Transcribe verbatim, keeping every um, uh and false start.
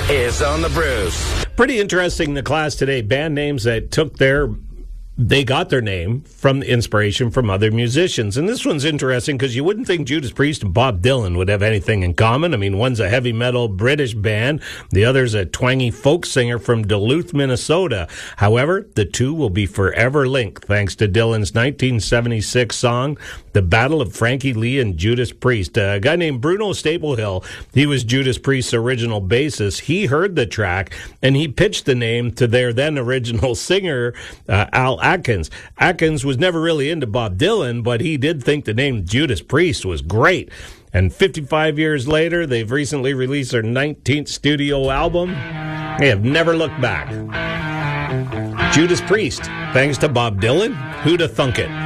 is on the Bruce. Pretty interesting, the class today. Band names that took their... They got their name from inspiration from other musicians. And this one's interesting because you wouldn't think Judas Priest and Bob Dylan would have anything in common. I mean, one's a heavy metal British band. The other's a twangy folk singer from Duluth, Minnesota. However, the two will be forever linked thanks to Dylan's nineteen seventy-six song, The Battle of Frankie Lee and Judas Priest. A guy named Bruno Staplehill, he was Judas Priest's original bassist. He heard the track and he pitched the name to their then original singer, uh, Al Atkins. Atkins was never really into Bob Dylan, but he did think the name Judas Priest was great. And fifty-five years later, they've recently released their nineteenth studio album. They have never looked back. Judas Priest, thanks to Bob Dylan. Who'da thunk it?